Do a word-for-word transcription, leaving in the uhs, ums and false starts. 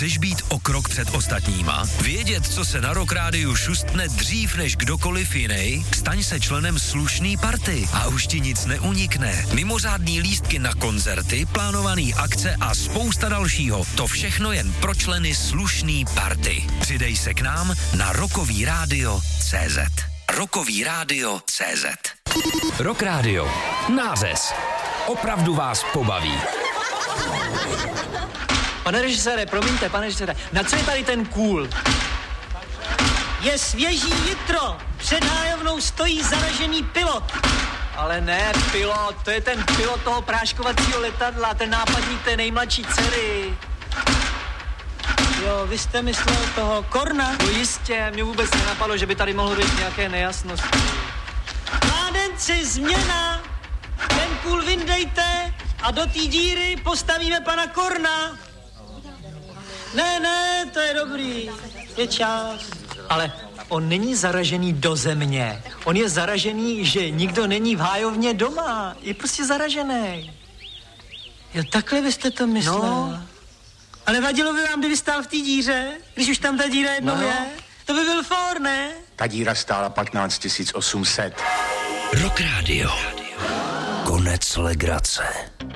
Chceš být o krok před ostatníma? Vědět, co se na Rock Rádiu šustne dřív než kdokoliv jiný? Staň se členem slušný party a už ti nic neunikne. Mimořádný lístky na koncerty, plánovaný akce a spousta dalšího. To všechno jen pro členy slušný party. Přidej se k nám na rockový rádio tečka cé zet. rockový rádio tečka cé zet. Rock Radio. Nářez. Opravdu vás pobaví. Pane režisére, promiňte, pane režisére, na co je tady ten kůl? Je svěží jitro, před hájovnou stojí zaražený pilot. Ale ne, pilot, to je ten pilot toho práškovacího letadla, ten nápadník té nejmladší dcery. Jo, vy jste myslel toho Korna? No jistě, mě vůbec nenapadlo, že by tady mohlo být nějaké nejasnosti. Mládenci, změna! Ten kůl vyndejte a do té díry postavíme pana Korna. Ne, ne, to je dobrý, je čas. Ale on není zaražený do země. On je zaražený, že nikdo není v hájovně doma. Je prostě zaražený. Jo, takhle byste to myslel. No. Ale vadilo by vám, kdyby stál v té díře, když už tam ta díra jednou no. je? To by byl for, ne? Ta díra stála patnáct tisíc osm set. Rock Radio. Konec legrace.